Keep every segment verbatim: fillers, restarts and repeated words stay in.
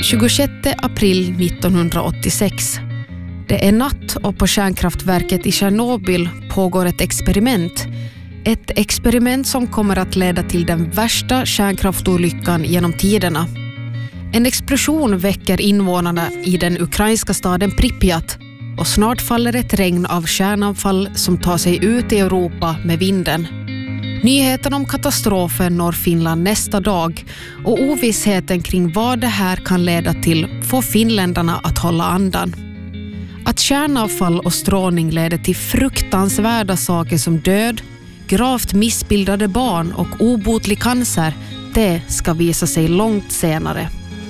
tjugosjätte april nittonhundraåttiosex. Det är natt och på kärnkraftverket i Tjernobyl pågår ett experiment. Ett experiment som kommer att leda till den värsta kärnkraftolyckan genom tiderna. En explosion väcker invånarna i den ukrainska staden Pripyat och snart faller ett regn av kärnavfall som tar sig ut i Europa med vinden. Nyheten om katastrofen når Finland nästa dag och ovissheten kring vad det här kan leda till får finländarna att hålla andan. Att kärnavfall och strålning leder till fruktansvärda saker som död, gravt missbildade barn och obotlig cancer, det ska visa sig långt senare.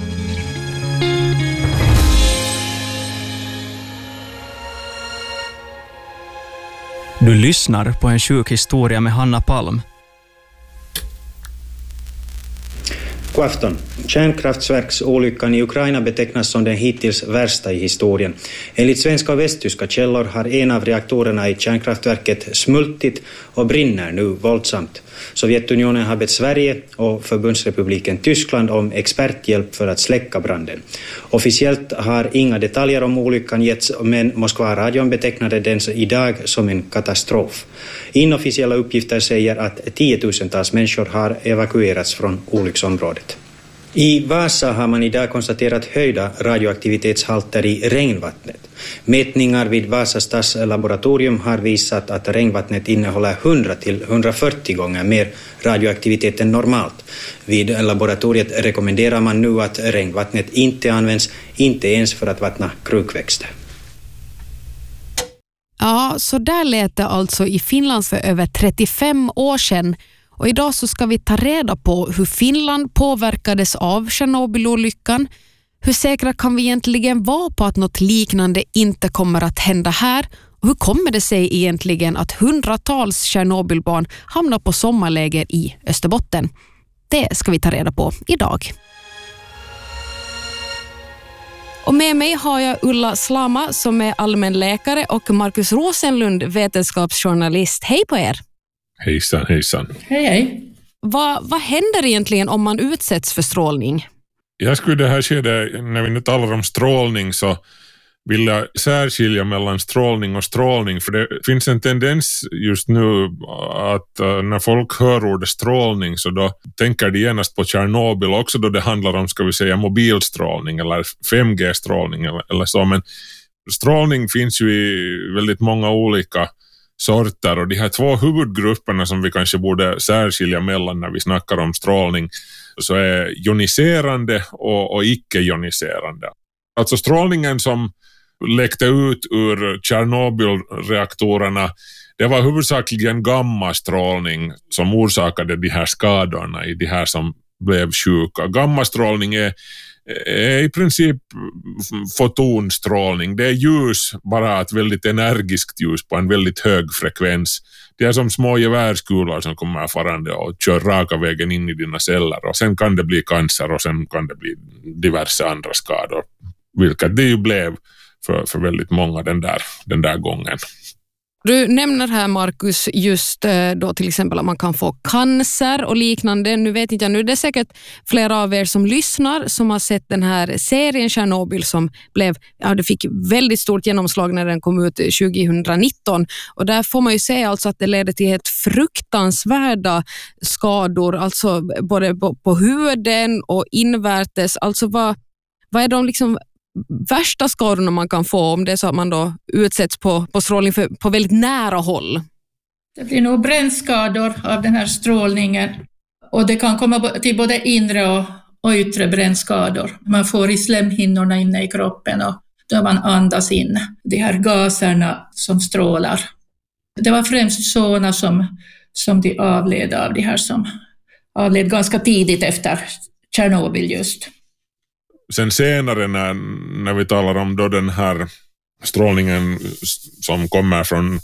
Du lyssnar på en sjuk historia med Hanna Palm. God afton. Kärnkraftverksolyckan i Ukraina betecknas som den hittills värsta i historien. Enligt svenska och västtyska källor har en av reaktorerna i kärnkraftverket smultit och brinner nu våldsamt. Sovjetunionen har bett Sverige och Förbundsrepubliken Tyskland om experthjälp för att släcka branden. Officiellt har inga detaljer om olyckan getts, men Moskva-radion betecknade den idag som en katastrof. Inofficiella uppgifter säger att tiotusentals människor har evakuerats från olycksområdet. I Vasa har man idag konstaterat höjda radioaktivitetshalter i regnvattnet. Mätningar vid Vasa stadslaboratorium har visat att regnvattnet innehåller hundra till hundrafyrtio gånger mer radioaktivitet än normalt. Vid laboratoriet rekommenderar man nu att regnvattnet inte används, inte ens för att vattna krukväxter. Ja, så där lät det alltså i Finland för över trettiofem år sedan. Och idag så ska vi ta reda på hur Finland påverkades av Tjernobylolyckan. Hur säkra kan vi egentligen vara på att något liknande inte kommer att hända här? Och hur kommer det sig egentligen att hundratals Tjernobylbarn hamnar på sommarläger i Österbotten? Det ska vi ta reda på idag. Och med mig har jag Ulla Slama som är allmänläkare och Markus Rosenlund, vetenskapsjournalist. Hej på er! Hejsan, hejsan. Hej, hej. Vad, vad händer egentligen om man utsätts för strålning? Jag skulle det här skedet, när vi nu talar om strålning, så vill jag särskilja mellan strålning och strålning. För det finns en tendens just nu att när folk hör ordet strålning så då tänker de genast på Tjernobyl, också då det handlar om, ska vi säga, mobilstrålning eller fem G-strålning eller, eller så. Men strålning finns ju i väldigt många olika sorter, och de här två huvudgrupperna som vi kanske borde särskilja mellan när vi snackar om strålning, så är joniserande och, och icke-joniserande. Alltså strålningen som läckte ut ur Tjernobylreaktorerna, det var huvudsakligen gammastrålning som orsakade de här skadorna i de här som blev sjuka. Gammastrålning är är i princip fotonstrålning. Det är ljus, bara ett väldigt energiskt ljus på en väldigt hög frekvens. Det är som små gevärskulor som kommer farande och kör raka vägen in i dina celler, och sen kan det bli cancer och sen kan det bli diverse andra skador, vilket det ju blev för, för väldigt många den där, den där gången. Du nämner här, Markus, just då till exempel att man kan få cancer och liknande. Nu vet inte jag, nu är det säkert flera av er som lyssnar som har sett den här serien Tjernobyl som blev, ja, det fick väldigt stort genomslag när den kom ut tjugonitton. Och där får man ju se alltså att det leder till helt fruktansvärda skador, alltså både på, på huden och invärtes. Alltså vad, vad är de liksom värsta skadorna man kan få om det är så att man då utsätts på, på strålning för, på väldigt nära håll? Det blir nog brännskador av den här strålningen, och det kan komma till både inre och, och yttre brännskador. Man får i slemhinnorna inne i kroppen, och då man andas in de här gaserna som strålar. Det var främst sådana som, som de avled av, de här som avled ganska tidigt efter Tjernobyl just. Sen senare när, när vi talar om då den här strålningen som kommer från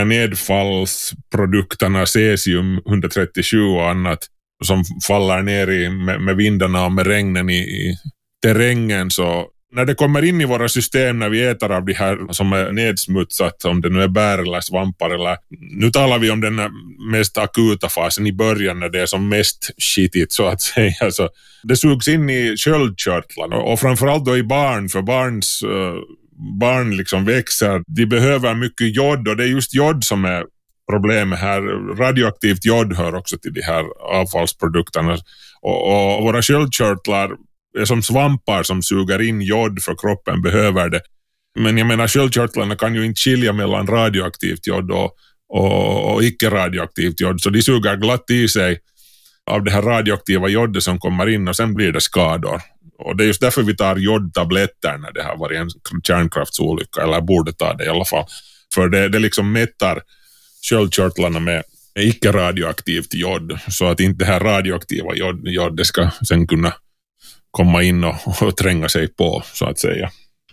nedfallsprodukterna cesium ett trettiosju och annat som faller ner i, med, med vindarna och med regnen i, i terrängen, så när det kommer in i våra system när vi äter av det här som är nedsmutsat, om det nu är bär eller svampar eller, nu talar vi om den mest akuta fasen i början när det är som mest skitigt så att säga, så det sugs in i sköldkörtlarna och framförallt då i barn, för barns uh, barn liksom växer, de behöver mycket jod och det är just jod som är problemet här. Radioaktivt jod hör också till de här avfallsprodukterna och, och, och våra sköldkörtlar är som svampar som suger in jod för kroppen behöver det. Men jag menar, sköldkörtlarna kan ju inte skilja mellan radioaktivt jod och, och, och icke-radioaktivt jod, så de suger glatt i sig av det här radioaktiva jodet som kommer in och sen blir det skador. Och det är just därför vi tar jodtabletter när det har varit en kärnkraftsolycka, eller borde ta det i alla fall. För det, det liksom mättar sköldkörtlarna med icke-radioaktivt jod så att inte det här radioaktiva jod, jod det ska sen kunna komma in och, och tränga sig på, så att säga.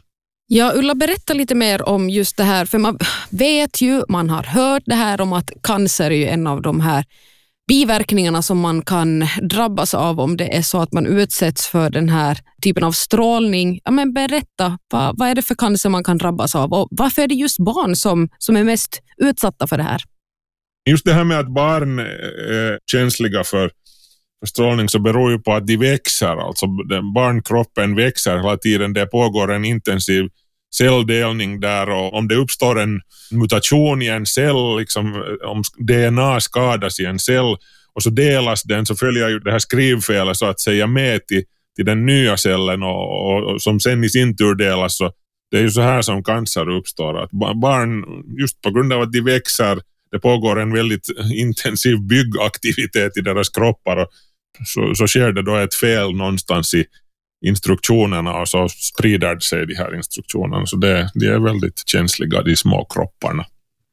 Ja, Ulla, berätta lite mer om just det här, för man vet ju, man har hört det här om att cancer är ju en av de här biverkningarna som man kan drabbas av om det är så att man utsätts för den här typen av strålning. Ja, men berätta, vad, vad är det för cancer man kan drabbas av och varför är det just barn som, som är mest utsatta för det här? Just det här med att barn är känsliga för strålning så beror ju på att de växer, alltså barnkroppen växer hela tiden, det pågår en intensiv celldelning där och om det uppstår en mutation i en cell, liksom om D N A skadas i en cell och så delas den, så följer ju det här skrivfelet så att säga med till, till den nya cellen och, och, och som sen i sin tur delas, så det är ju så här som cancer uppstår, att barn just på grund av att de växer, det pågår en väldigt intensiv byggaktivitet i deras kroppar och så, så sker det då ett fel någonstans i instruktionerna och så sprider sig de här instruktionerna. Så det, de är väldigt känsliga, de små kropparna.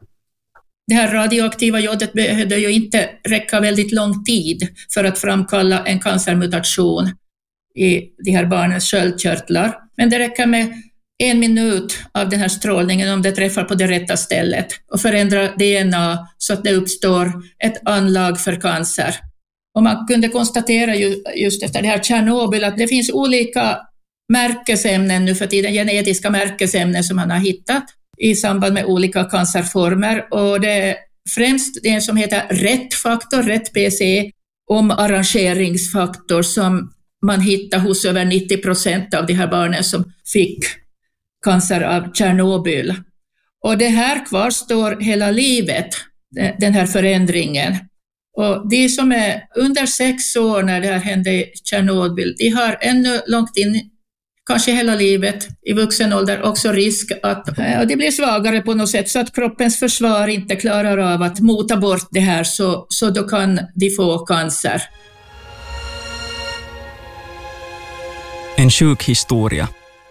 Det här radioaktiva jodet behövde ju inte räcka väldigt lång tid för att framkalla en cancermutation i de här barnens sköldkörtlar. Men det räcker med en minut av den här strålningen om det träffar på det rätta stället och förändrar D N A så att det uppstår ett anlag för cancer. Och man kunde konstatera ju, just efter det här Tjernobyl att det finns olika märkesämnen nu för tiden, genetiska märkesämnen som man har hittat i samband med olika cancerformer. Och det är främst det som heter RET-faktor, RET P C, omarrangeringsfaktor som man hittar hos över nittio procent av de här barnen som fick cancer av Tjernobyl. Och det här kvarstår hela livet, den här förändringen. Och de som är under sex år när det här hände i Tjernobyl, de har ännu långt in, kanske hela livet, i vuxen ålder också risk att och de blir svagare på något sätt så att kroppens försvar inte klarar av att mota bort det här, så, så då kan de få cancer. En sjuk historia.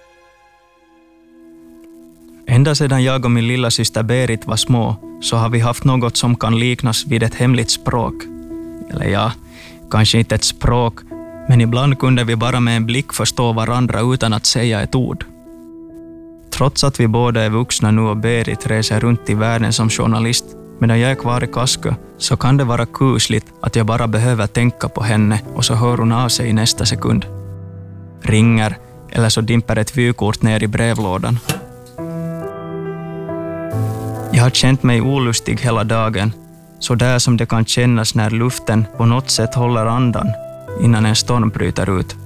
Ända sedan jag och min lilla syster Berit var små så har vi haft något som kan liknas vid ett hemligt språk. Eller ja, kanske inte ett språk, men ibland kunde vi bara med en blick förstå varandra utan att säga ett ord. Trots att vi båda är vuxna nu och Berit reser runt i världen som journalist medan jag är kvar i Kaskö, så kan det vara kusligt att jag bara behöver tänka på henne och så hör hon av sig i nästa sekund. Ringer eller så dimper ett vykort ner i brevlådan. Jag har känt mig olustig hela dagen, så där som det kan kännas när luften på något sätt håller andan innan en storm bryter ut.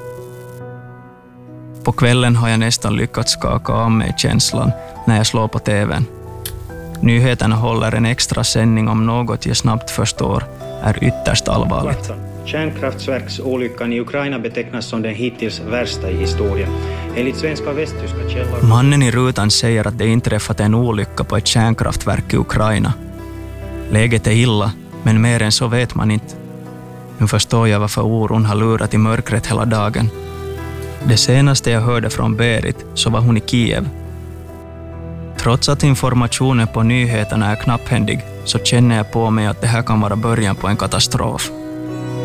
På kvällen har jag nästan lyckats skaka av mig känslan när jag slår på tvn. Nyheterna håller en extra sändning om något jag snabbt förstår är ytterst allvarligt. Kärnkraftverksolyckan i Ukraina betecknas som den hittills värsta i historien. Enligt svenska och västtyska källor... Mannen i rutan säger att det inträffat en olycka på ett kärnkraftverk i Ukraina. Läget är illa, men mer än så vet man inte. Nu förstår jag varför oron har lurat i mörkret hela dagen. Det senaste jag hörde från Berit så var hon i Kiev. Trots att informationen på nyheterna är knapphändig så känner jag på mig att det här kan vara början på en katastrof.